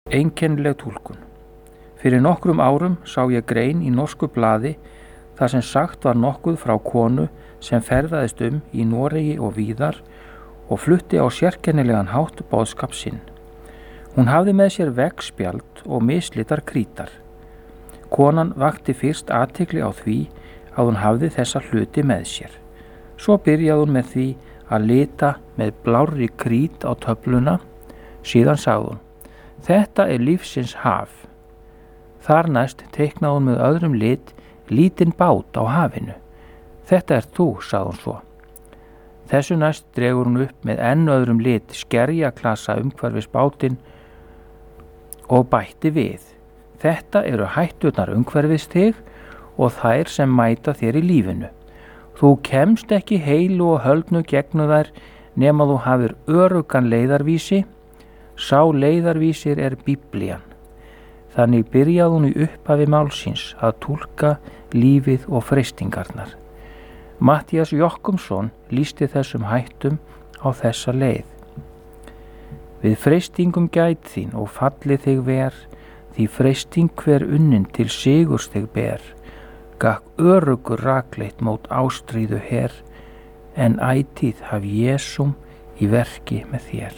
Einkennileg túlkun. Fyrir nokkrum árum sá ég grein í norsku blaði þar sem sagt var nokkuð frá konu sem ferðaðist í Noregi og víðar og flutti á sérkennilegan hátt boðskap sinn. Hún hafði með sér veggspjald og mislitar krítar. Konan vakti fyrst athygli á því að hún hafði þessa hluti með sér. Svo byrjaði hún með því að lita með blárri krít á töfluna. Síðan sagði hún: "Þetta er lífsins haf." Þar næst teiknaði hún með öðrum lit lítinn bát á hafinu. "Þetta er þú," sagði hún svo. Þessu næst dregur hún upp með enn öðrum lit skerjaklasa umhverfis bátinn og bætti við: "Þetta eru hætturnar umhverfis þig og þær sem mæta þér í lífinu. Þú kemst ekki heilu og höldnu gegnu þær nema þú hafir öruggan leiðarvísi. Sá leiðarvísir er Biblían." Þannig byrjaði hún í upphafi málsins að túlka lífið og freistingarnar. Matthías Jochumsson lýsti þessum hættum á þessa leið: "Við freistingum gæt þín og falli þig ver, því freisting hver unnin til sigurs þig ber. Gakk örugur rakleitt mót ástríðu her, en ætíð haf Jesúm í verki með þér."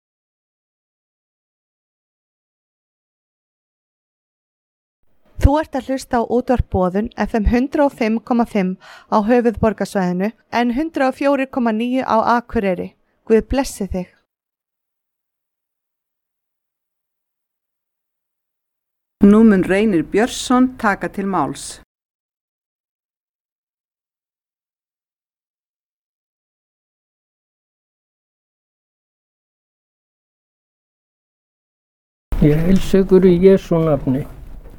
Þú ert að hlusta á útvarp Boðun FM 105,5 á höfuðborgarsvæðinu en 104,9 á Akureyri. Guð blessi þig. Nú mun Reynir Björnsson taka til máls. Ég heilsa ykkur í Jesú nafni.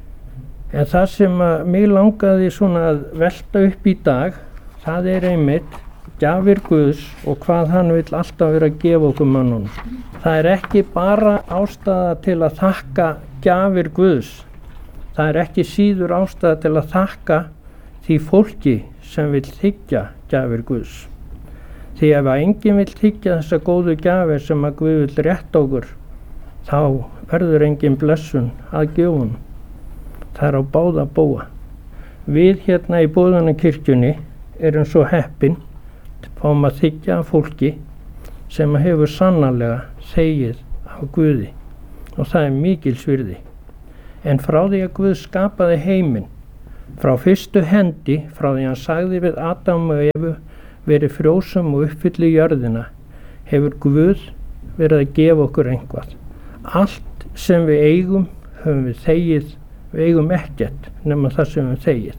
En það sem mig langaði svona að velta upp í dag, það er einmitt gjafir Guðs og hvað hann vill alltaf vera að gefa okkur mönnunum. Það er ekki bara ástæða til að þakka gjafir Guðs. Það er ekki síður ástæða til að þakka því fólki sem vill þiggja gjafir Guðs. Því ef enginn vill þiggja þessa góðu gjafir sem að Guð vill rétta okkur, þá verður engin blessun að gjöfunum. Það er á báða bóa. Við hérna í Boðunarkirkjunni erum svo heppin, fáum að þiggja fólki sem hefur sannarlega þegið af Guði og það er mikils virði. En frá því að Guð skapaði heiminn, frá fyrstu hendi, frá því hann sagði við Adam og Evu verið frjósum og uppfylli jörðina, hefur Guð verið að gefa okkur einhvað. Allt sem við eigum höfum við þegið. Við eigum ekkert nema það sem við þegið.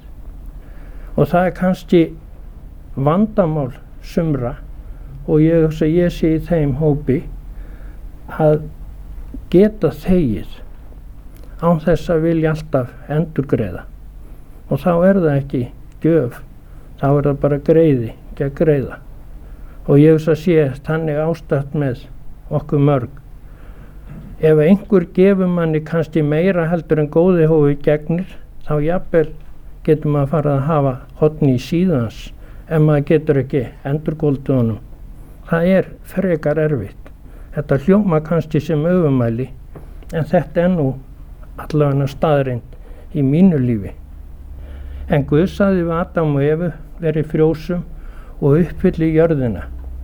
Og það er kannski vandamál sumra og ég sé í þeim hópi að geta þegið án þess að vilja alltaf endurgreiða. Og þá er það ekki gjöf, þá er það bara greiði, gegn greiða. Og ég sé þannig ástætt með okkur mörg. Ef einhver gefur manni kannski meira heldur en góði hófi gegnir, þá jafnvel getur maður farið að hafa horn í síðans ef maður getur ekki endurgóldið honum. Það er frekar erfitt. Þetta hljóma kannski sem öfumæli, en þetta er nú allavega staðreynd í mínu lífi. En Guð sagði við Adam og Evu verið frjósum og uppfylli jörðina.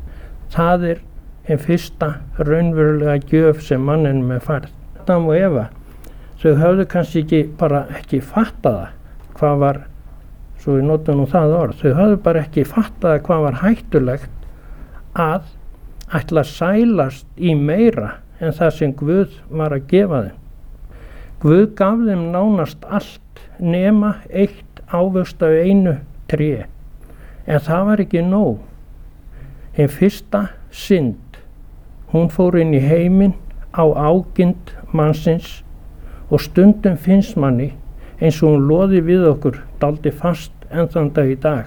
Það er en fyrsta raunverulega gjöf sem manninum er færð. Adam og Eva, þau höfðu kannski ekki fattaða hvað var, svo við notum nú það orð, þau höfðu bara ekki fattaða hvað var hættulegt að ætla að sælast í meira en það sem Guð var að gefa þeim. Guð gaf þeim nánast allt nema eitt ávöxt af einu tré, en það var ekki nóg. En fyrsta synd, hún fór inn í heiminn á ágind mannsins og stundum finnst manni eins og hún loði við okkur dálítið fast enn þann dag í dag.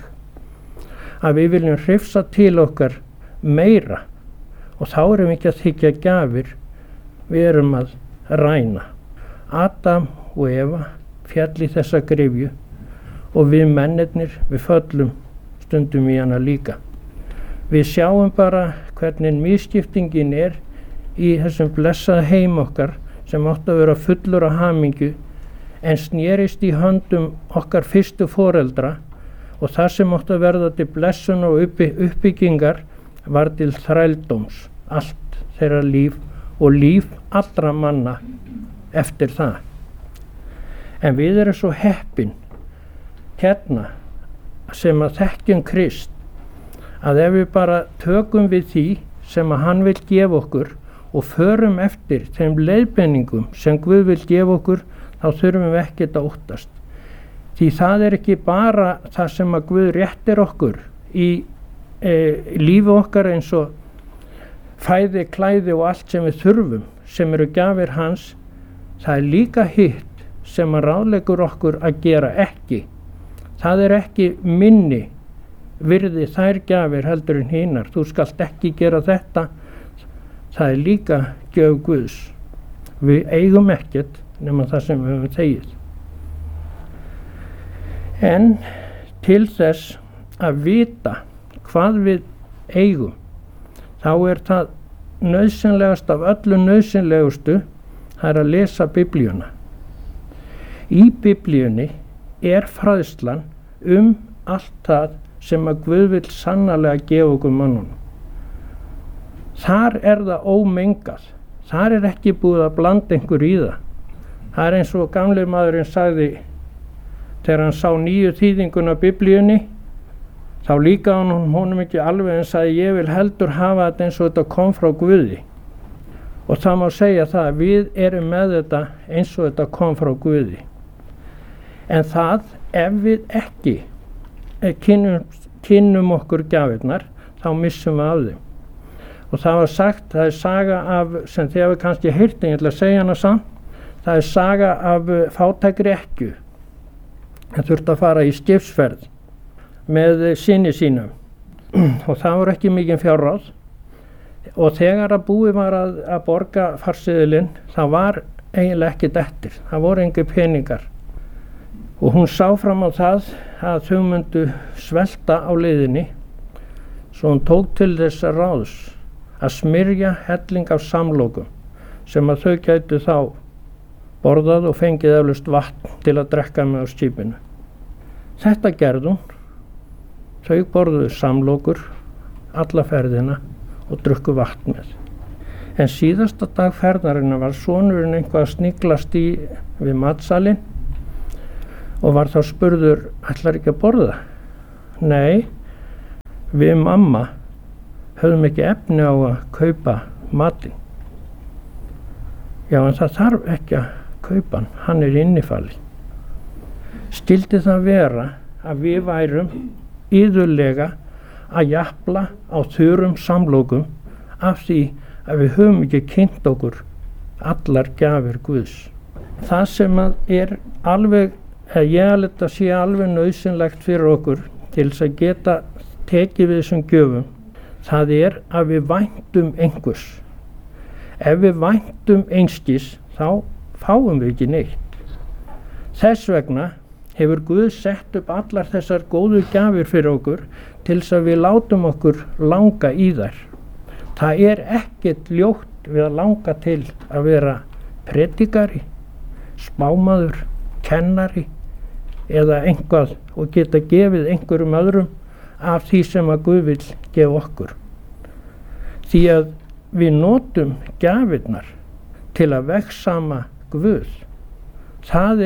Að við viljum hrifsa til okkar meira og þá erum við ekki að þiggja gjafir, við erum að ræna. Adam og Eva féll í þessa gryfju og við mennirnir, við föllum stundum í hana líka. Við sjáum bara hvernig misskiptingin er í þessum blessaða heim okkar sem átti að vera fullur af hamingju en snerist í höndum okkar fyrstu foreldra og það sem átti að verða til blessun og uppbyggingar var til þrældóms allt þeirra líf og líf allra manna eftir það. En við erum svo heppin hérna sem að þekkjum Krist að ef við bara tökum við því sem að hann vil gefa okkur og förum eftir þeim leiðbeiningum sem Guð vil gefa okkur, þá þurfum við ekkert að óttast. Því það er ekki bara það sem að Guð réttir okkur í lífi okkar eins og fæði, klæði og allt sem við þurfum, sem eru gjafir hans, það er líka hitt sem að ráðleggur okkur að gera ekki. Það er ekki minni virði þær gjafir heldur en hinar. Þú skalt ekki gera þetta. Það er líka gjöf Guðs. Við eigum ekkert nema það sem við höfum þegið. En til þess að vita hvað við eigum, þá er það nauðsynlegast af öllu nauðsynlegustu, það er að lesa Biblíuna. Í Biblíunni er fræðslan allt það sem að Guð vill sannarlega gefa okkur mannunum. Þar er það ómengað. Þar er ekki búið að blanda einhver í það. Það er eins og gamli maðurinn sagði þegar hann sá nýju þýðinguna af Biblíunni, þá líka honum ekki alveg, en sagði ég vil heldur hafa þetta eins og þetta kom frá Guði. Og það má segja það að við erum með þetta eins og þetta kom frá Guði. En það, ef við ekki kynnum okkur gjafirnar, þá missum við af þeim. Og það var sagt, það er saga af, sem þið hefur kannski heyrt, en ég ætla að segja hana samt, það er saga af fátækri ekkju. Hann þurfti að fara í skipsferð með syni sínum og það voru ekki mikið fjárráð. Og þegar að búið var að borga farseðilinn, það var eiginlega ekkert eftir, það voru engir peningar. Og hún sá fram á það að þau myndu svelta á leiðinni, svo hún tók til þess ráðs að smyrja helling af samlokum sem að þau gætu þá borðað og fengið eflaust vatn til að drekka með á skipinu. Þetta gerði hún. Þau borðuðu samlokur alla ferðina og drukku vatn með. En síðasta dag ferðarinnar var sonurinn eitthvað að sniglast við matsalinn og var þá spurður, ætlar ekki að borða? Nei, við mamma höfðum ekki efni á að kaupa matinn. Já, en það þarf ekki að kaupa hann er innifalinn. Skyldi það vera að við værum iðulega að japla á þurrum samlokum af því að við höfum ekki kynnt okkur allar gjafir Guðs. Það sem er alveg, ég held að sé alveg nauðsynlegt fyrir okkur til þess að geta tekið við þessum gjöfum, það er að við væntum einhvers. Ef við væntum einskis, þá fáum við ekki neitt. Þess vegna hefur Guð sett upp allar þessar góðu gjafir fyrir okkur til þess að við látum okkur langa í þær. Það er ekkert ljótt við að langa til að vera predikari, spámaður, kennari eða einhvað og geta gefið einhverjum öðrum af því sem að Guð vil gefa okkur. Því að við notum gjafirnar til að vegsama Guð. Það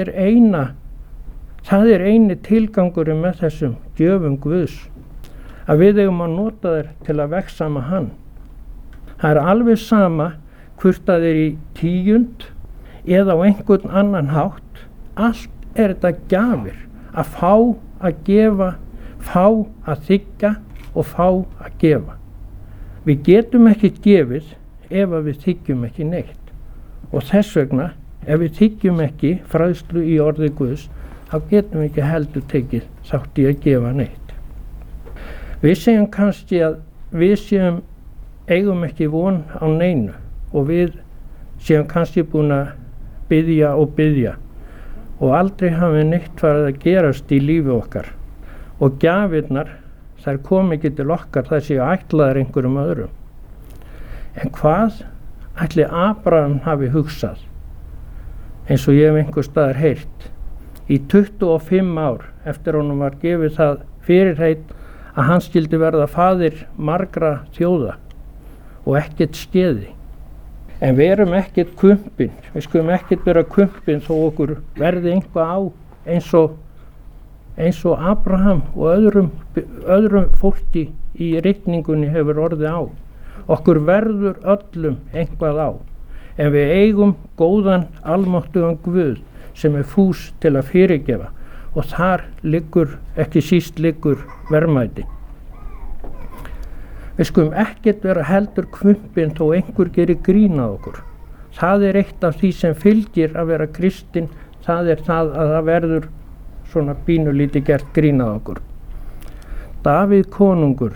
er eini tilgangurinn með þessum gjöfum Guðs, að við eigum að nota þær til að vegsama hann. Það er alveg sama hvort það er í tíund eða á einhvern annan hátt. Allt er þetta gjafir, að fá að gefa, fá að þiggja og fá að gefa. Við getum ekki gefið ef við þiggjum ekki neitt. Og þess vegna, ef við þiggjum ekki fræðslu í orði Guðs, þá getum við ekki heldur tekið þátt í að gefa neitt. Við segjum kannski að við eigum ekki von á neinu og við séum kannski búin að biðja og aldrei hafi neitt farið að gerast í lífi okkar. Og gjafirnar, þær kom ekki til okkar, þær séu ætlaðar einhverjum öðrum. En hvað ætli Abraham hafi hugsað eins og ég hef einhver staðar heyrt. Í 25 ár eftir honum var gefið það fyrirheit að hann skyldi verða faðir margra þjóða og ekkert skeði. En við erum ekkert kumpin, við skulum ekkert vera kumpin þó okkur verði einhvað á eins og Abraham og öðrum fólki í ritningunni hefur orðið á. Okkur verður öllum einhvað á, en við eigum góðan almáttugan Guð sem fús til að fyrirgefa og þar ekki síst liggur verðmæti. Við skulum ekkert vera heldur kumpin þó einhver gerir grín að okkur. Það er eitt af því sem fylgir að vera kristinn, það er það að það verður svona pínulítið gert grín að okkur. Davíð konungur,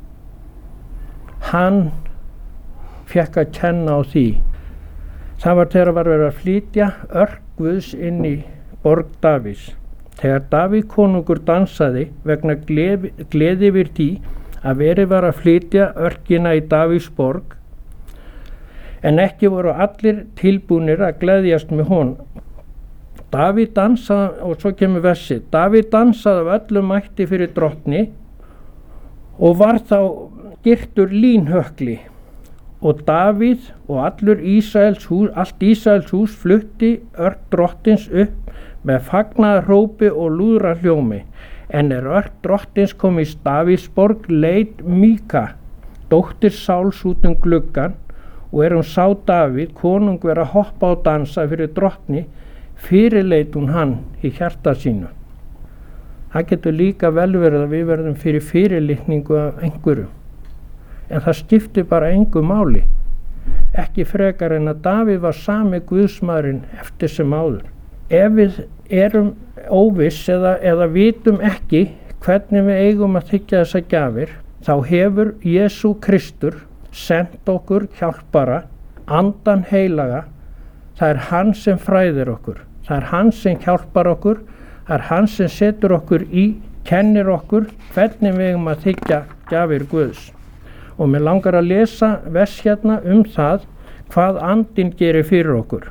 hann fékk að kenna á því. Það var þegar var verið að flytja örk Guðs inn í borg Davíðs. Þegar Davíð konungur dansaði vegna gleði yfir því að verið var að flytja örkina í Davíðs borg, en ekki voru allir tilbúnir að gleðjast með honum. Davíð dansaði, og svo kemur versið, Davíð dansaði af öllum mætti fyrir drottni og var þá girtur línhökli. Og Davíð og allt Ísraels hús flutti örk drottins upp með fagnaðarhrópi og lúðrahljómi. En örk drottins kom í Davíðsborg leit Míka, dóttir Sáls út gluggann, og sá Davíð konung vera að hoppa og dansa fyrir drottni, fyrirleit hún hann í hjarta sínu. Það getur líka vel verið að við verðum fyrir fyrirlitningu af einhverju. En það skiptir bara engu máli, ekki frekar en að Davíð var sami Guðsmaðurinn eftir sem áður. Ef við erum óviss eða vitum ekki hvernig við eigum að þiggja þessar gjafir, þá hefur Jesú Kristur sent okkur hjálpara, andan heilaga. Það er hann sem fræðir okkur, það er hann sem hjálpar okkur, það er hann sem setur okkur kennir okkur hvernig við eigum að þiggja gjafir Guðs. Og mér langar að lesa vers hérna það hvað andinn gerir fyrir okkur.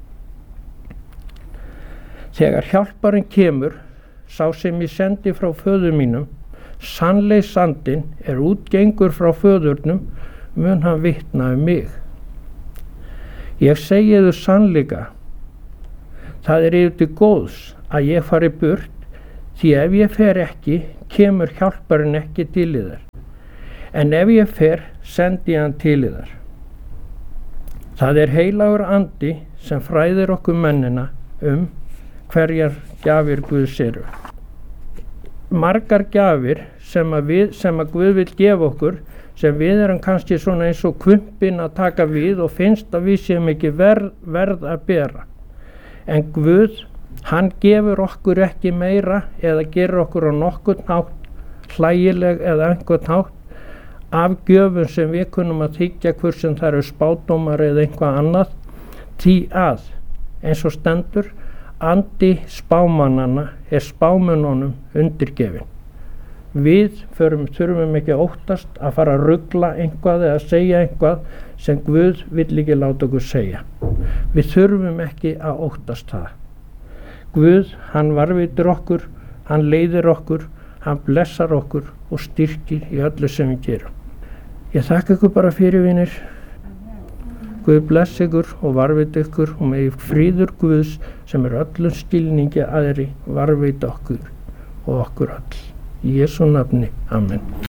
Þegar hjálparinn kemur, sá sem ég sendi frá föður mínum, sannleiksandinn útgengur frá föðurnum, mun hann vitna mig. Ég segi þér sannleika, það yfir til góðs að ég fari burt, því ef ég fer ekki, kemur hjálparinn ekki til yðar. En ef ég fer, sendi ég hann til yðar. Það heilagur andi sem fræðir okkur mennina hverjar gjafir Guðs eru. Margar gjafir sem að Guð vill gefa okkur, sem við erum kannski svona eins og kumpin að taka við og finnst að við séum ekki verð að bera. En Guð, hann gefur okkur ekki meira eða gerir okkur á nokkurn hátt, hlægileg eða einhvern hátt, af gjöfum sem við kunnum að þiggja hvort sem það eru spádómar eða einhvað annað, því að, eins og stendur, andi spámannanna spámönnunum undirgefin. Við þurfum ekki að óttast að fara að rugla einhvað eða segja einhvað sem Guð vill ekki láta okkur segja. Við þurfum ekki að óttast það. Guð, hann varðveitir okkur, hann leiðir okkur, hann blessar okkur og styrkir í öllu sem við gerum. Ég þakka ykkur bara fyrir, vinir. Guð bless ykkur og varðveiti ykkur og megi fríður Guðs sem öllum skilningi aðri varðveita okkur og okkur öll. Í Jesú nafni. Amen.